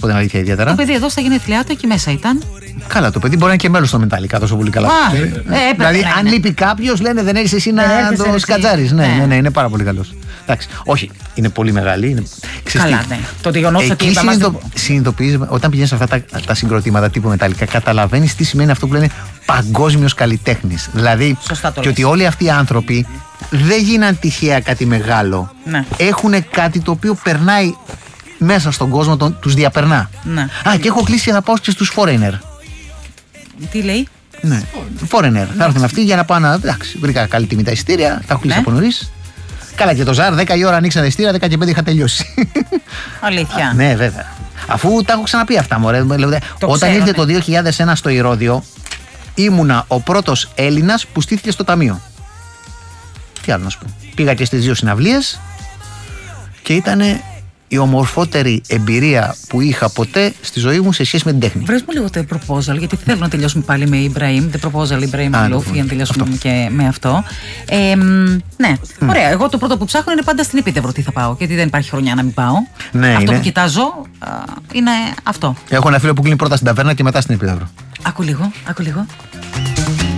πω την αλήθεια ιδιαίτερα. Το παιδί εδώ στα γενέθλιά του, εκεί μέσα ήταν. Καλά, το παιδί μπορεί να είναι και μέλος στο Μετάλλικα τόσο πολύ καλά. Δηλαδή, αν λείπει κάποιος, λένε δεν έρθει εσύ να το σκατζάρεις. Ναι, είναι πάρα πολύ καλός. Εντάξει, όχι, είναι πολύ μεγάλη. Καλά, ναι. Το γεγονός ότι συνειδητοποιείς, όταν πηγαίνεις σε αυτά τα συγκροτήματα τύπου Μετάλλικα, καταλαβαίνεις τι σημαίνει αυτό που λένε παγκόσμιος καλλιτέχνης. Δηλαδή, και ότι όλοι αυτοί οι άνθρωποι δεν γίναν τυχαία κάτι μεγάλο. Ναι. Έχουν κάτι το οποίο περνάει μέσα στον κόσμο, τους διαπερνά. Ναι. Και έχω κλείσει να πάω και στους Foreigner. Τι λέει? Ναι, Foreigner. Θα έρθουν αυτοί για να πάνε. Εντάξει, βρήκα καλή τιμή τα εισιτήρια, τα έχω κλείσει από νωρίς. Καλά, και το Ζαρ, 10 η ώρα ανοίξαν τα εισιτήρια, 10 και 5 είχα τελειώσει. Αλήθεια. Ναι, βέβαια. Αφού τα έχω ξαναπεί αυτά, μωρέ. Όταν ήρθε το 2001 στο Ηρώδειο, ήμουνα ο πρώτος Έλληνας που στήθηκε στο ταμείο. Τι άλλο να σου πω. Πήγα και στις 2 συναυλίες και ήταν η ομορφότερη εμπειρία που είχα ποτέ στη ζωή μου σε σχέση με την τέχνη. Βρες μου λίγο το proposal, γιατί θέλω να τελειώσουμε πάλι με Ιμπραήμ. Το proposal Ιμπραήμ Μαλούφ, για να τελειώσουμε και με αυτό. Ναι, ωραία. Εγώ το πρώτο που ψάχνω είναι πάντα στην Επίτευρο τι θα πάω, γιατί δεν υπάρχει χρονιά να μην πάω. Ναι, αυτό που κοιτάζω είναι αυτό. Έχω ένα φίλο που κλείνει πρώτα στην ταβέρνα και μετά στην Επίτευρο. Άκου λίγο.